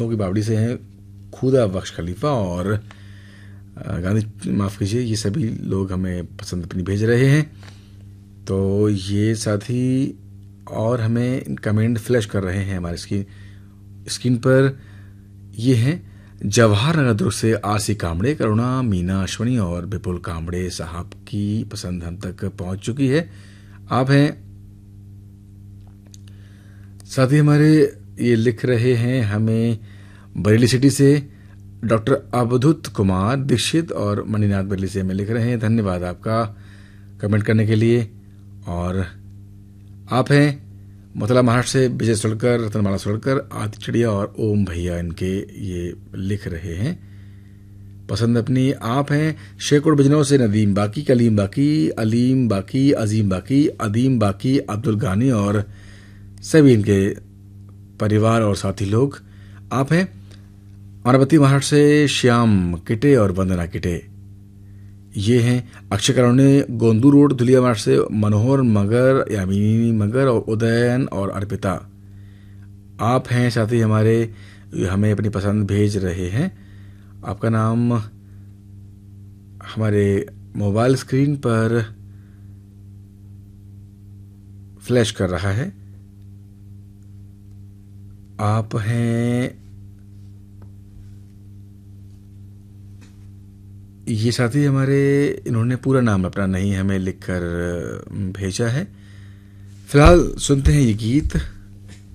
खलीफों की बावड़ी से हैं खुदा बख्श खलीफा और गांधी, माफ़ कीजिए, ये सभी लोग हमें पसंद अपनी भेज रहे हैं। तो ये साथी और हमें कमेंट फ्लैश कर रहे हैं हमारे स्क्रीन पर। ये हैं जवाहर नगर दुर्ग से आरसी कामड़े, करुणा, मीना, अश्वनी और विपुल कामड़े साहब की पसंद हम तक पहुंच चुकी है। आप हैं साथी हमारे, ये लिख रहे हैं हमें बरेली सिटी से डॉक्टर अवधूत कुमार दीक्षित और मणिनाथ बरेली से हमें लिख रहे हैं। धन्यवाद आपका कमेंट करने के लिए। और आप हैं मतला महाराष्ट्र से विजय सोलकर, रतनमाला सोलकर, आदित्य चिड़िया और ओम भैया, इनके ये लिख रहे हैं पसंद अपनी। आप हैं शेखुर बिजनौर से नदीम बाकी, कलीम बाकी, अलीम बाकी, अजीम बाकी, अदीम बाकी, अब्दुल गानी और सभी इनके परिवार और साथी लोग। आप हैं अमरावती महाराष्ट्र से श्याम किटे और वंदना किटे। ये हैं अक्षय करोने, गोंदू रोड, धुलिया महाराष्ट्र से मनोहर मगर, यामिनी मगर और उदयन और अर्पिता। आप हैं साथी हमारे, हमें अपनी पसंद भेज रहे हैं। आपका नाम हमारे मोबाइल स्क्रीन पर फ्लैश कर रहा है। आप हैं ये साथी हमारे, इन्होंने पूरा नाम अपना नहीं हमें लिखकर भेजा है। फिलहाल सुनते हैं ये गीत।